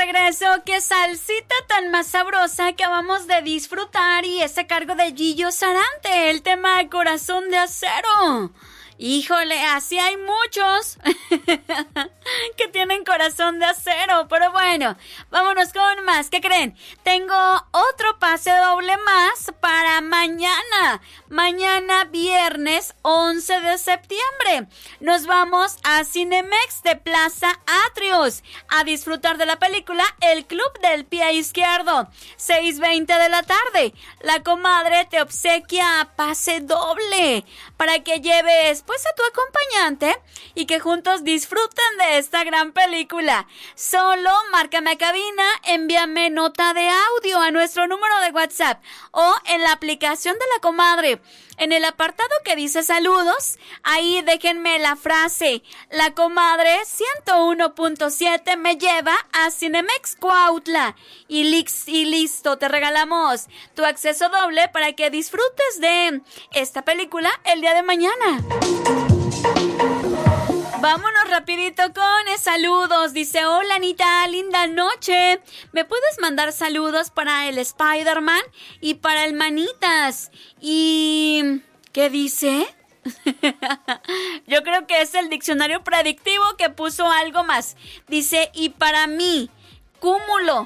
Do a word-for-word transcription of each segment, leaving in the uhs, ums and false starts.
regreso. ¡Qué salsita tan más sabrosa acabamos de disfrutar! Y ese cargo de Gillo Sarante, el tema de Corazón de Acero. Híjole, así hay muchos que tienen corazón de acero, pero bueno, vámonos con más. ¿Qué creen? Tengo otro pase doble más para mañana. Mañana viernes once de septiembre. Nos vamos a Cinemex de Plaza Atrios a disfrutar de la película El Club del Pie Izquierdo. seis veinte de la tarde. La comadre te obsequia pase doble para que lleves pues a tu acompañante y que juntos disfruten de esta gran película. Solo márcame a cabina, envíame nota de audio a nuestro número de WhatsApp o en la aplicación de la comadre. En el apartado que dice saludos, ahí déjenme la frase: la comadre ciento uno punto siete me lleva a Cinemex Cuautla. Y, lix, y listo, te regalamos tu acceso doble para que disfrutes de esta película el día de mañana. Vámonos rapidito con saludos. Dice: hola Anita, linda noche. ¿Me puedes mandar saludos para el Spider-Man y para el Manitas? ¿Y qué dice? Yo creo que es el diccionario predictivo que puso algo más. Dice: y para mí, cúmulo.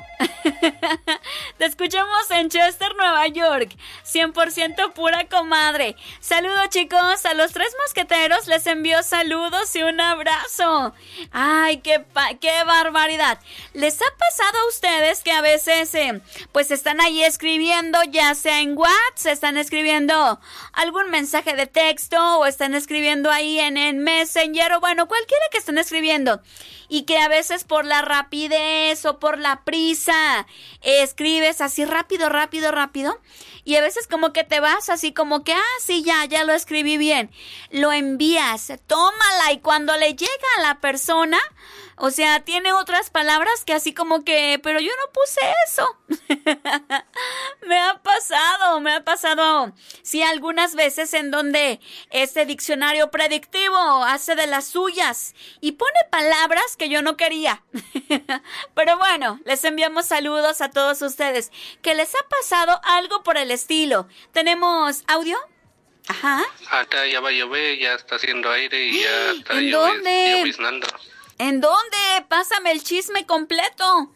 Te escuchamos en Chester, Nueva York. cien por ciento pura comadre. Saludos, chicos. A los tres mosqueteros les envío saludos y un abrazo. Ay, qué, pa- qué barbaridad. ¿Les ha pasado a ustedes que a veces eh, pues están ahí escribiendo, ya sea en WhatsApp, están escribiendo algún mensaje de texto o están escribiendo ahí en, en Messenger o bueno, cualquiera que estén escribiendo, y que a veces por la rapidez o por la prisa eh, escribes así rápido, rápido, rápido, y a veces como que te vas así como que, ah, sí, ya, ya lo escribí bien, lo envías, tómala, y cuando le llega a la persona, o sea, tiene otras palabras que así como que, pero yo no puse eso. Me ha pasado, me ha pasado, sí, algunas veces en donde este diccionario predictivo hace de las suyas y pone palabras que yo no quería. Pero bueno, les enviamos saludos a todos ustedes. ¿Que les ha pasado algo por el estilo? ¿Tenemos audio? Ajá. Acá ya va a llover, ya está haciendo aire y ya está ¿En lloviz- dónde? lloviznando. ¿En dónde? Pásame el chisme completo.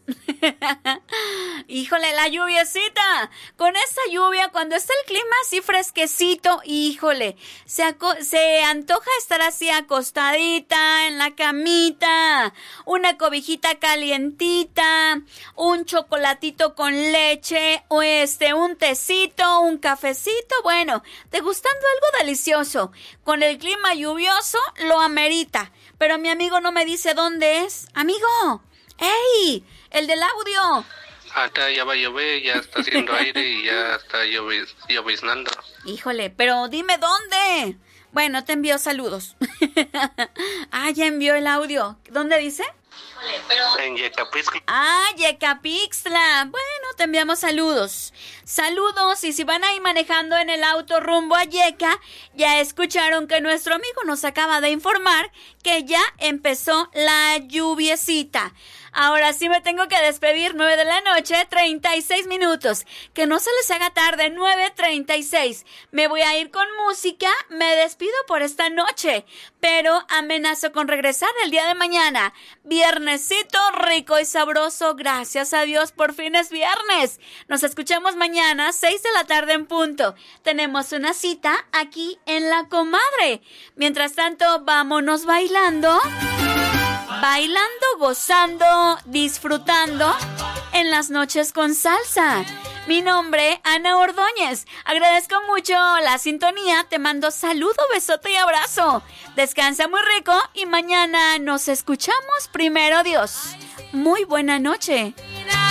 Híjole, la lluviecita. Con esa lluvia, cuando está el clima así fresquecito, híjole, se, aco- se antoja estar así acostadita en la camita, una cobijita calientita, un chocolatito con leche, o este, un tecito, un cafecito, bueno, degustando algo delicioso. Con el clima lluvioso, lo amerita. Pero mi amigo no me dice dónde es. Amigo, ¡ey! El del audio. Acá ya va a llover, ya está haciendo aire y ya está lloviz- lloviznando. Híjole, pero dime dónde. Bueno, te envío saludos. Ah, ya envió el audio. ¿Dónde dice? En Yecapixtla. Ah, Yecapixtla. Bueno, te enviamos saludos. Saludos, y si van ahí manejando en el auto rumbo a Yeca, ya escucharon que nuestro amigo nos acaba de informar que ya empezó la lluviecita. Ahora sí me tengo que despedir, nueve de la noche, treinta y seis minutos. Que no se les haga tarde, nueve treinta y seis. Me voy a ir con música, me despido por esta noche, pero amenazo con regresar el día de mañana. Viernesito rico y sabroso, gracias a Dios, por fin es viernes. Nos escuchamos mañana, seis de la tarde en punto. Tenemos una cita aquí en La Comadre. Mientras tanto, vámonos bailando. Bailando, gozando, disfrutando en las noches con salsa. Mi nombre, Ana Ordóñez. Agradezco mucho la sintonía. Te mando saludo, besote y abrazo. Descansa muy rico y mañana nos escuchamos, primero Dios. Muy buena noche.